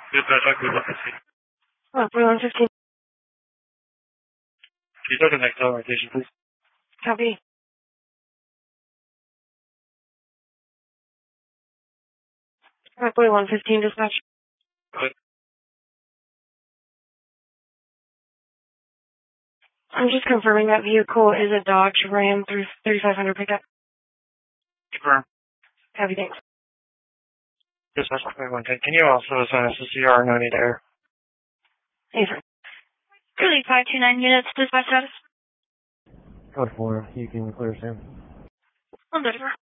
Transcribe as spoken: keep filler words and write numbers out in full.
Dispatch, I could look and see. Oh, forty-one fifteen. Can you go to the next orientation, please? Copy. Alright, forty-one fifteen, dispatch. Good. I'm just confirming that vehicle is a Dodge Ram through thirty-five hundred pickup. Confirm. Copy, thanks. Dispatch, forty-one ten. Can you also assign us a C R, no need air? Hey, sir. Really, five two nine units, dispatch status. Code four, you can clear soon. One deliver.